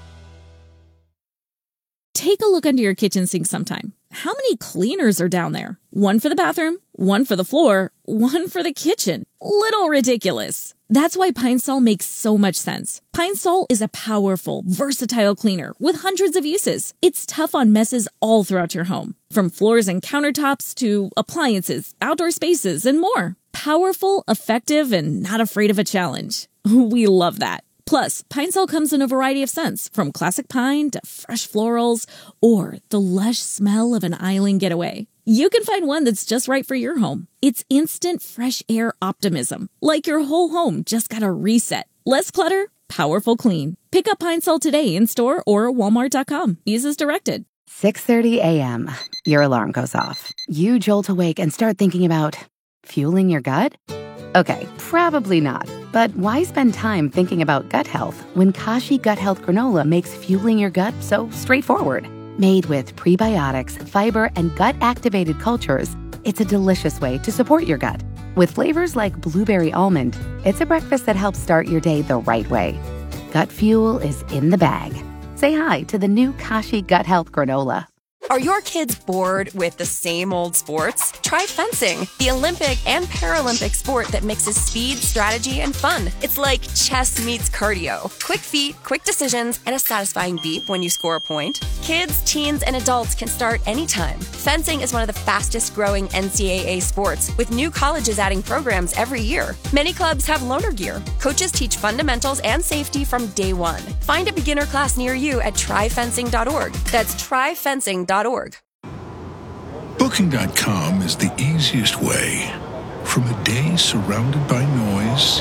Take a look under your kitchen sink sometime. How many cleaners are down there? One for the bathroom, one for the floor, one for the kitchen. Little ridiculous. That's why Pine Sol makes so much sense. Pine Sol is a powerful, versatile cleaner with hundreds of uses. It's tough on messes all throughout your home, from floors and countertops to appliances, outdoor spaces, and more. Powerful, effective, and not afraid of a challenge. We love that. Plus, Pine Sol comes in a variety of scents, from classic pine to fresh florals or the lush smell of an island getaway. You can find one that's just right for your home. It's instant fresh air optimism, like your whole home just got a reset. Less clutter, powerful clean. Pick up Pine Sol today in store or walmart dot com. Use as directed. six thirty a.m. Your alarm goes off. You jolt awake and start thinking about fueling your gut? Okay, probably not. But why spend time thinking about gut health when Kashi Gut Health Granola makes fueling your gut so straightforward? Made with prebiotics, fiber, and gut-activated cultures, it's a delicious way to support your gut. With flavors like blueberry almond, it's a breakfast that helps start your day the right way. Gut fuel is in the bag. Say hi to the new Kashi Gut Health Granola. Are your kids bored with the same old sports? Try fencing, the Olympic and Paralympic sport that mixes speed, strategy, and fun. It's like chess meets cardio. Quick feet, quick decisions, and a satisfying beep when you score a point. Kids, teens, and adults can start anytime. Fencing is one of the fastest growing N C double A sports, with new colleges adding programs every year. Many clubs have loaner gear. Coaches teach fundamentals and safety from day one. Find a beginner class near you at try fencing dot org. That's try fencing dot org. Booking dot com is the easiest way. From a day surrounded by noise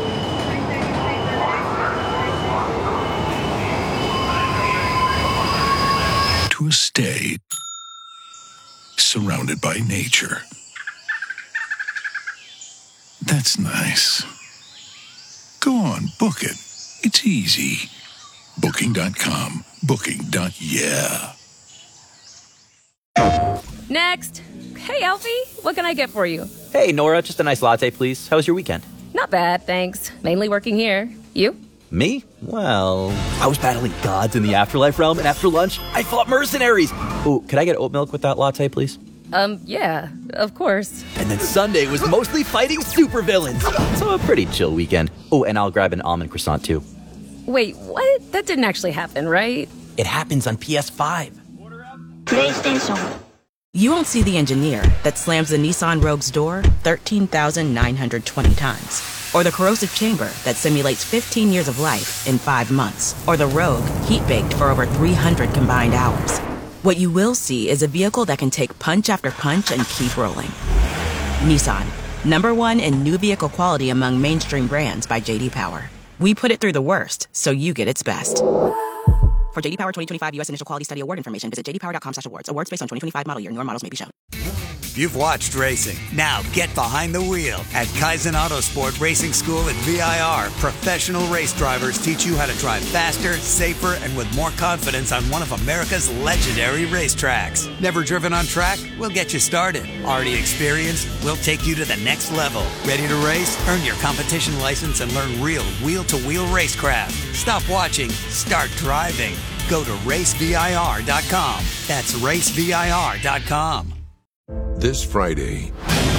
to a stay surrounded by nature. That's nice. Go on, book it. It's easy. Booking dot com. Booking. Yeah. Next. Hey, Alfie. What can I get for you? Hey, Nora, just a nice latte, please. How was your weekend? Not bad, thanks. Mainly working here. You? Me? Well, I was battling gods in the afterlife realm, and after lunch, I fought mercenaries. Oh, could I get oat milk with that latte, please? Um, yeah, of course. And then Sunday was mostly fighting supervillains. So a pretty chill weekend. Oh, and I'll grab an almond croissant, too. Wait, what? That didn't actually happen, right? It happens on P S five. PlayStation. You won't see the engineer that slams the Nissan Rogue's door thirteen thousand nine hundred twenty times. Or the corrosive chamber that simulates fifteen years of life in five months. Or the Rogue heat-baked for over three hundred combined hours. What you will see is a vehicle that can take punch after punch and keep rolling. Nissan, number one in new vehicle quality among mainstream brands by J D Power. We put it through the worst, so you get its best. For J D Power twenty twenty-five U S Initial Quality Study Award information, visit j d power dot com slash awards. Awards based on twenty twenty-five model year. Newer models may be shown. You've watched racing. Now get behind the wheel at Kaizen Autosport Racing School at V I R. Professional race drivers teach you how to drive faster, safer, and with more confidence on one of America's legendary racetracks. Never driven on track? We'll get you started. Already experienced? We'll take you to the next level. Ready to race? Earn your competition license and learn real wheel-to-wheel racecraft. Stop watching. Start driving. Go to race V I R dot com. That's race V I R dot com. This Friday,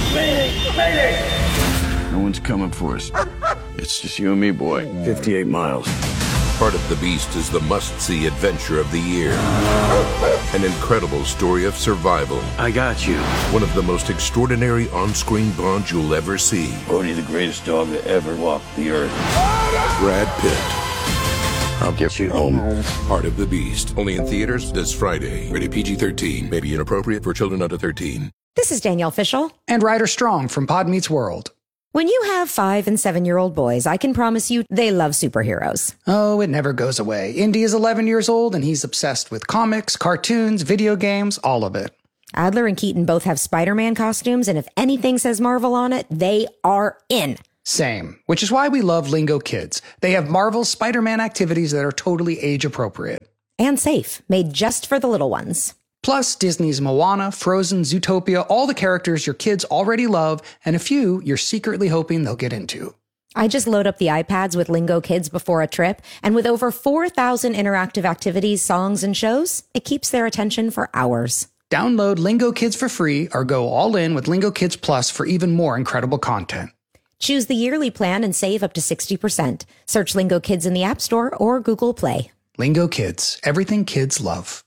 no one's coming for us. It's just you and me, boy. fifty-eight miles. Part of the Beast is the must-see adventure of the year. An incredible story of survival. I got you. One of the most extraordinary on-screen bonds you'll ever see. Odie, the greatest dog that ever walked the earth. Brad Pitt. I'll get you home. Part of the Beast. Only in theaters this Friday. Rated P G thirteen. May be inappropriate for children under thirteen. This is Danielle Fishel. And Ryder Strong from Pod Meets World. When you have five and seven-year-old boys, I can promise you they love superheroes. Oh, it never goes away. Indy is eleven years old, and he's obsessed with comics, cartoons, video games, all of it. Adler and Keaton both have Spider-Man costumes, and if anything says Marvel on it, they are in. Same, which is why we love Lingo Kids. They have Marvel's Spider-Man activities that are totally age-appropriate. And safe, made just for the little ones. Plus, Disney's Moana, Frozen, Zootopia, all the characters your kids already love, and a few you're secretly hoping they'll get into. I just load up the iPads with Lingo Kids before a trip, and with over four thousand interactive activities, songs, and shows, it keeps their attention for hours. Download Lingo Kids for free or go all in with Lingo Kids Plus for even more incredible content. Choose the yearly plan and save up to sixty percent. Search Lingo Kids in the App Store or Google Play. Lingo Kids, everything kids love.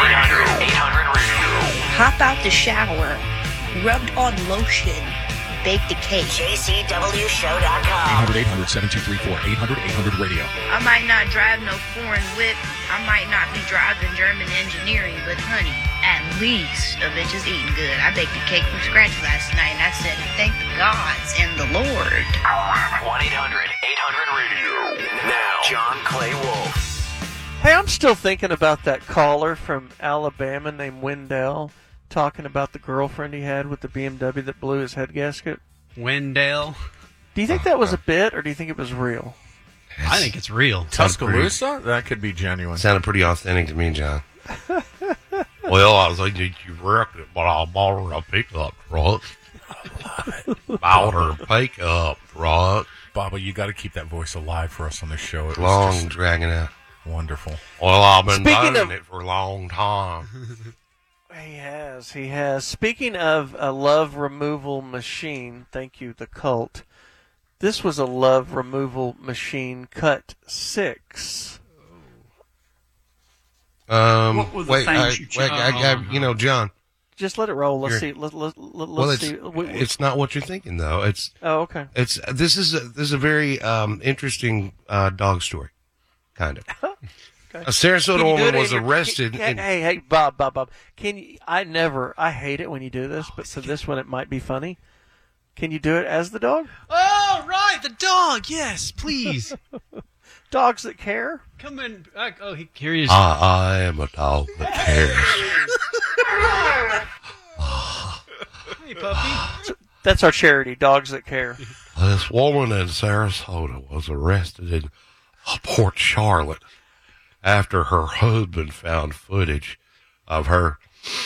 Hop out the shower, rubbed on lotion, baked a cake. J C W show dot com. eight hundred eight hundred seven two three four. eight hundred eight hundred radio. I might not drive no foreign whip. I might not be driving German engineering, but honey, at least a bitch is eating good. I baked a cake from scratch last night, and I said, thank the gods and the Lord. one eight hundred eight hundred radio. Now, John Clay Wolf. Hey, I'm still thinking about that caller from Alabama named Wendell talking about the girlfriend he had with the B M W that blew his head gasket. Wendell. Do you think that was a bit, or do you think it was real? I think it's real. Tuscaloosa? That could be genuine. Sounded pretty authentic to me, John. Well, I was thinking you wrecked it, but I bought her a pickup truck. Bought her a pickup truck. Baba, you got to keep that voice alive for us on this show. It Long, dragging out. Wonderful. Well, I've been Speaking doing of- it for a long time. He has. He has. Speaking of a love removal machine, thank you, the cult. This was a love removal machine cut six. Um, What were the wait, things I, you wait, I, I, you know, John. Just let it roll. Let's You're- see. Let, let, let, well, let's it's see. We- we- it's not what you're thinking though. It's Oh, okay. It's this is a, this is a very um, interesting uh, dog story, kind of. Okay. A Sarasota Can you do woman it was in your- arrested can- in- hey, hey, Bob, Bob, Bob. Can you? I never. I hate it when you do this, but for this one, it might be funny. Can you do it as the dog? Oh, right, the dog. Yes, please. Dogs that care. Come in. Uh, oh, he, here he is. I, I am a dog that cares. Hey, puppy. That's our charity, Dogs That Care. This woman in Sarasota was arrested in Port Charlotte after her husband found footage of her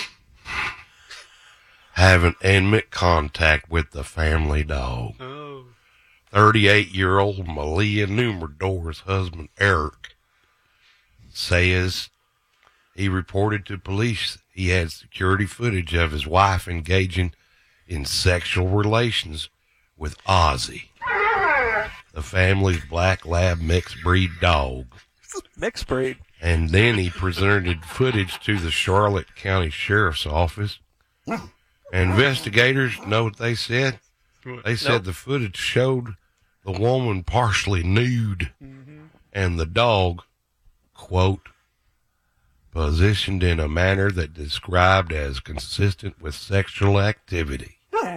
having intimate contact with the family dog. Oh. thirty-eight-year-old Malia Numerador's husband, Eric, says he reported to police he had security footage of his wife engaging in sexual relations with Ozzy, the family's black lab mixed breed dog. Mixed breed. And then he presented footage to the Charlotte County Sheriff's Office. Investigators know what they said. They said Nope. the footage showed the woman partially nude and the dog, quote, positioned in a manner that described as consistent with sexual activity.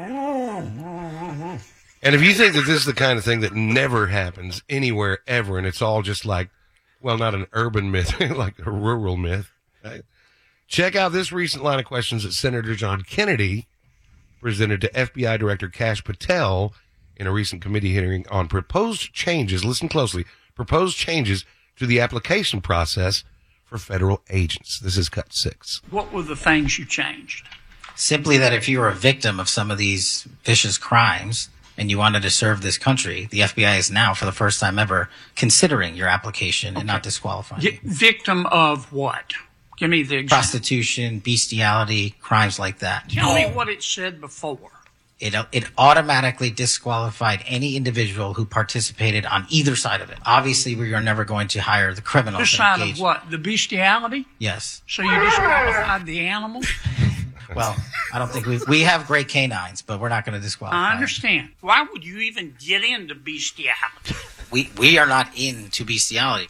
And if you think that this is the kind of thing that never happens anywhere ever, and it's all just like, well, not an urban myth, like a rural myth, right? Check out this recent line of questions that Senator John Kennedy presented to F B I Director Kash Patel in a recent committee hearing on proposed changes, listen closely, proposed changes to the application process for federal agents. This is cut six. What were the things you changed? Simply that if you were a victim of some of these vicious crimes and you wanted to serve this country, the F B I is now, for the first time ever, considering your application and not disqualifying you. Y- victim of what? Give me the example. Prostitution, bestiality, crimes like that. Tell me what it said before. It, it automatically disqualified any individual who participated on either side of it. Obviously, we are never going to hire the criminals. This that side engage- of what? The bestiality? Yes. So you disqualified the animal? Well, I don't think we we have great canines, but we're not going to disqualify. I understand. Why would you even get into bestiality? We we are not into bestiality.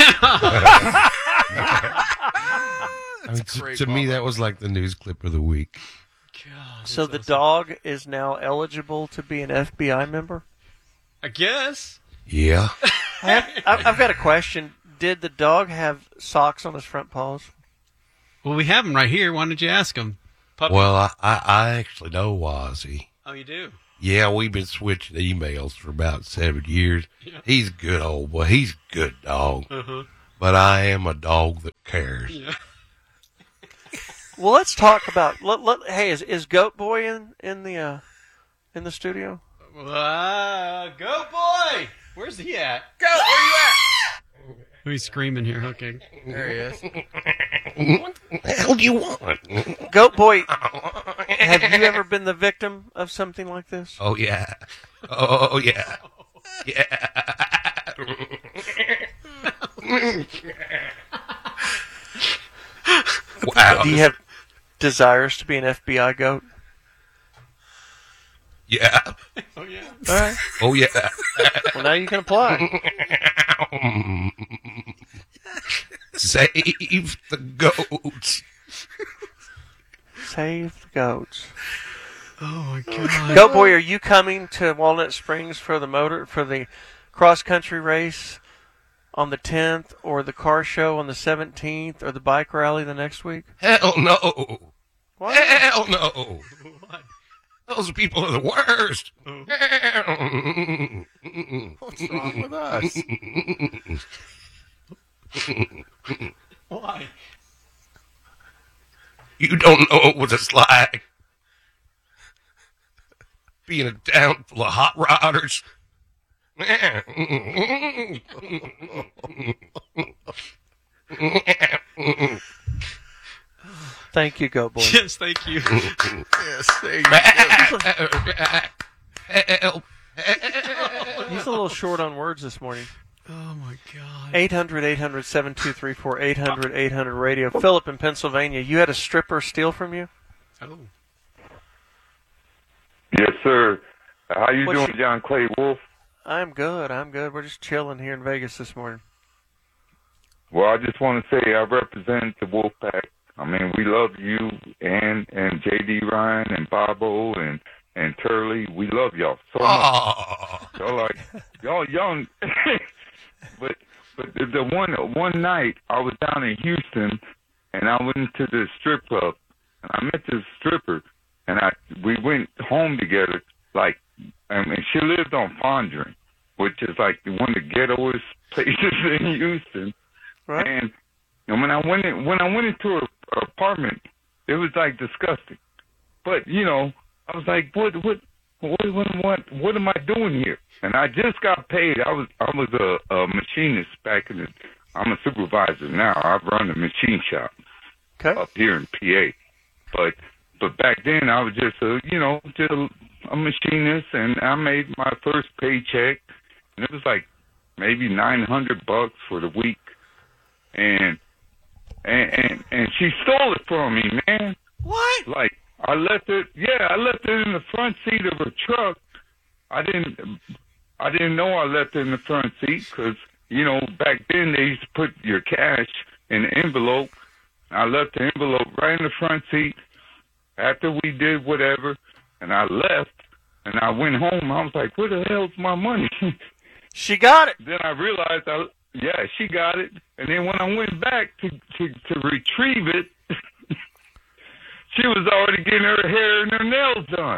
I mean, to to me, that was like the news clip of the week. So the dog is now eligible to be an F B I member? I guess. Yeah. I have, I- I've got a question. Did the dog have socks on his front paws? Well, we have him right here. Why don't you ask him? Puppy. Well, I, I, I actually know Ozzy. Oh, you do? Yeah, we've been switching emails for about seven years. He's a good old boy. He's a good dog. Uh-huh. But I am a dog that cares. Yeah. Well, let's talk about. Let, let, hey, is, is Goat Boy in in the uh, in the studio? Uh, go boy! Where's he at? Go, where you at? He's screaming here, hooking. There he is. What the hell do you want? Goat Boy, have you ever been the victim of something like this? Oh, yeah. Oh, yeah. Yeah. Wow. Do you have desires to be an F B I goat? Yeah. Oh, yeah. All right. Oh, yeah. Well, now you can apply. Save the goats. Save the goats. Oh, my God. Goat Boy, are you coming to Walnut Springs for the motor for the cross country race on the tenth, or the car show on the seventeenth, or the bike rally the next week? Hell no. What? Hell no. Those people are the worst. What's wrong with us? Why? You don't know what it's like being a town full of hot rodders. Thank Thank you, Goat Boy. Yes, thank you. Yes, thank you. He's a little short on words this morning. Oh, my God. eight hundred, eight hundred, seven two three four, eight hundred, eight hundred radio. Philip in Pennsylvania, you had a stripper steal from you? Oh. Yes, sir. How you What's doing, your- John Clay Wolf? I'm good. I'm good. We're just chilling here in Vegas this morning. Well, I just want to say I represent the Wolfpack. I mean, we love you and and J D Ryan and Bobo and and Turley. We love y'all so much. Oh. Y'all like y'all young, but but the, the one one night I was down in Houston and I went to the strip club and I met this stripper and I we went home together. Like, I mean, she lived on Fondren, which is like one of the ghettoest places in Houston. Right. And, and when I went in, when I went into her, her apartment, it was like disgusting. But you know, I was like, what, what, what, what, what, what am I doing here? And I just got paid. I was, I was a, a machinist back in the. I'm a supervisor now. I run a machine shop okay. up here in P A. But, but back then I was just a, you know, just a, a machinist, and I made my first paycheck, and it was like maybe nine hundred bucks for the week. And, and and and she stole it from me, man. What? Like I left it. Yeah, I left it in the front seat of her truck. I didn't. I didn't know I left it in the front seat because you know back then they used to put your cash in an envelope. I left the envelope right in the front seat. After we did whatever, and I left, and I went home. I was like, "Where the hell's my money?" She got it. Then I realized I. Yeah, she got it. And then when I went back to, to, to retrieve it, she was already getting her hair and her nails done.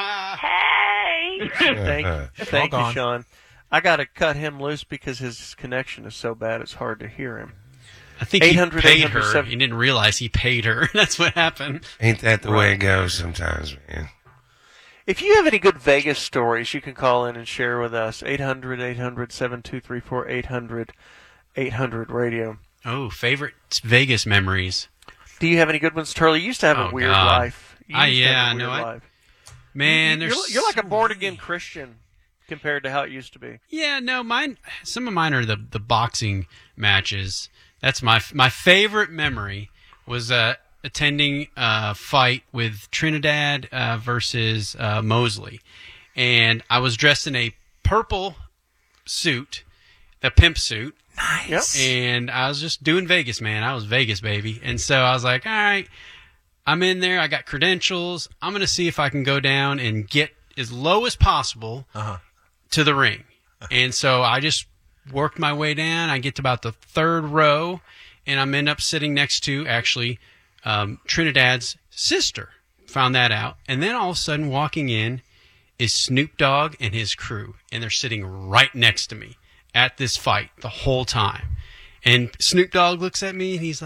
Hey! thank thank you, Doggone. Sean. I got to cut him loose because his connection is so bad it's hard to hear him. I think he eight hundred, paid eight hundred, her. seven He didn't realize he paid her. That's what happened. Ain't that the way it goes sometimes, man? If you have any good Vegas stories, you can call in and share with us. eight hundred, eight hundred, seven two three four, eight hundred, eight hundred radio. Oh, favorite Vegas memories. Do you have any good ones, Turley? You used to have Oh, a weird God. life. You I- used to have yeah, a weird no, I- life. Man, you, there's you're, you're like a born-again Christian compared to how it used to be. Yeah, no, mine. Some of mine are the the boxing matches. That's my my favorite memory was uh, attending a fight with Trinidad uh, versus uh, Mosley, and I was dressed in a purple suit, the pimp suit. Nice. Yep. And I was just doing Vegas, man. I was Vegas, baby. And so I was like, all right, I'm in there. I got credentials. I'm going to see if I can go down and get as low as possible Uh-huh. to the ring. And so I just worked my way down. I get to about the third row, and I'm end up sitting next to actually um, Trinidad's sister. Found that out. And then all of a sudden walking in is Snoop Dogg and his crew, and they're sitting right next to me at this fight the whole time. And Snoop Dogg looks at me, and he's like,